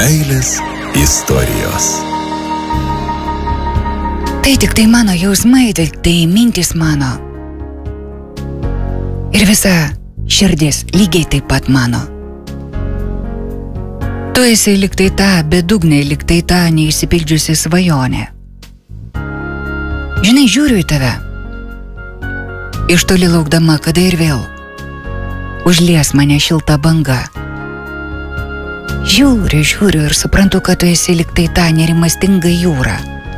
Meilės istorijos. Tai tik tai mano jausmai, tai mintis mano. Ir visa širdis lygiai taip pat mano. Tu esi lyg tai ta bedugnė, lyg tai ta neišsipildžiusi svajonė. Žinai, žiūriu į tave, iš toli laukdama, kada ir vėl užlies mane šilta banga. Žiūriu ir suprantu, kad tu esi lyg tai ta nerimastinga jūra,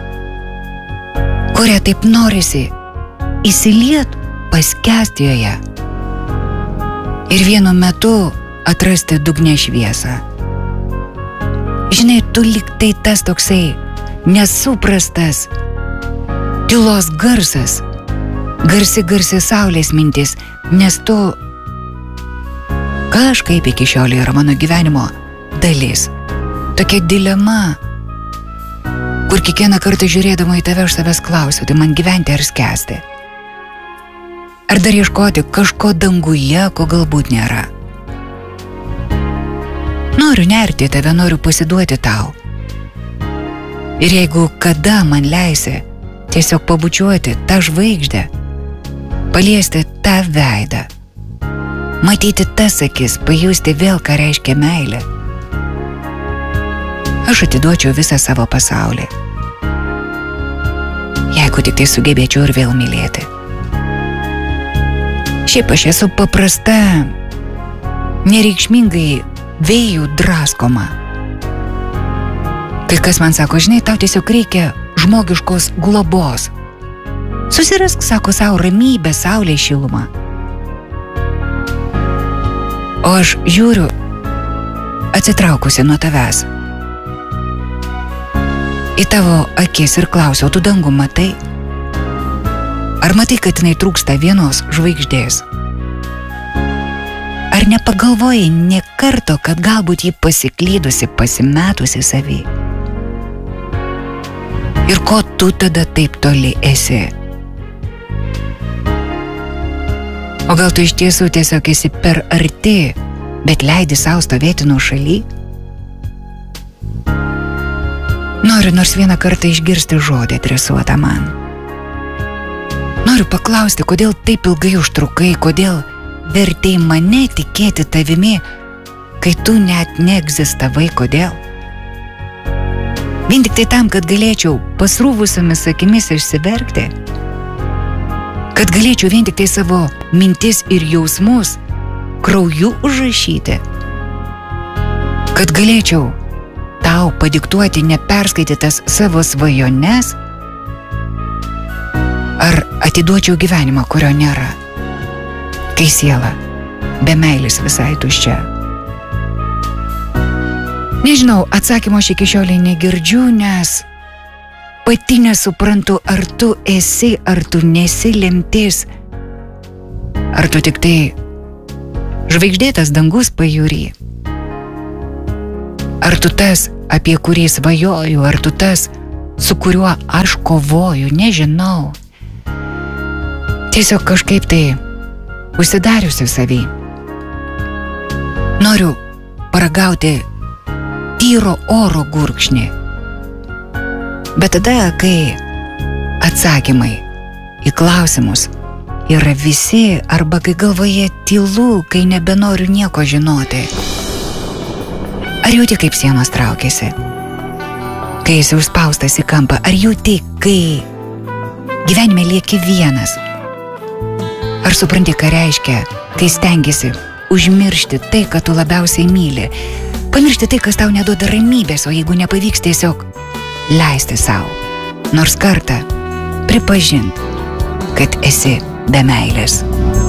kurią taip norisi įsiliet, paskęsti joje ir vienu metu atrasti dugne šviesą. Žinai, tu lyg tai tas toksai nesuprastas tylos garsas, garsi saulės mintis, nes tu kažkaip iki šiol yra mano gyvenimo dalis. Tokia dilema, kur kiekvieną kartą žiūrėdama į tave aš savęs klausiu, tai man gyventi ar skęsti? Ar dar ieškoti kažko danguje, ko galbūt nėra? Noriu nerti tave, noriu pasiduoti tau. Ir jeigu kada man leisi tiesiog pabučiuoti tą žvaigždę, paliesti tą veidą, matyti tas akis, pajusti vėl, ką reiškia meilė, aš atiduočiau visą savo pasaulį. Jeigu tik tai sugebėčiau ir vėl mylėti. Šiaip aš esu paprasta, nereikšmingai vėjų draskoma. Kai kas man sako, žinai, tau tiesiog reikia žmogiškos globos. Susirask, sako, savo ramybę, saulės šilumą. O aš žiūriu, atsitraukusi nuo tavęs, į tavo akis ir klausiau, tu dangų matai? Ar matai, kad jinai trūksta vienos žvaigždės? Ar nepagalvojai nė karto, kad galbūt ji pasiklydusi, pasimetusi savy? Ir ko tu tada taip toli esi? O gal tu iš tiesų tiesiog esi per arti, bet leidi savo stovėti nuošaly? Noriu nors vieną kartą išgirsti žodį adresuotą man. Noriu paklausti, kodėl taip ilgai užtrukai, kodėl vertei mane tikėti tavimi, kai tu net neegzistavai, kodėl? Vien tik tai tam, kad galėčiau pasrūvusiomis akimis išsiverkti, kad galėčiau vien tik tai savo mintis ir jausmus krauju užrašyti, kad galėčiau tau padiktuoti neperskaitytas savo svajones, ar atiduočiau gyvenimą, kurio nėra, kai siela be meilės visai tuščia. Nežinau, atsakymo aš iki šioliai negirdžiu, nes pati nesuprantu, ar tu esi, ar tu nesi lemtis, ar tu tik tai žvaigždėtas dangus pajūry, ar tu tas, apie kurį svajoju, ar tu tas, su kuriuo aš kovoju, nežinau. Tiesiog kažkaip tai užsidariusi savy. Noriu paragauti tyro oro gurkšnį. Bet tada, kai atsakymai į klausimus yra visi, arba kai galvoje tylu, kai nebenoriu nieko žinoti. Ar jauti, kaip sienos traukiasi? Kai esi užspaustas į kampą, ar jauti, kai gyvenime lieki vienas? Ar supranti, ką reiškia, kai stengiasi užmiršti tai, ką tu labiausiai myli? Pamiršti tai, kas tau neduoda ramybės, o jeigu nepavyks, tiesiog leisti savo. Nors kartą pripažint, kad esi be meilės.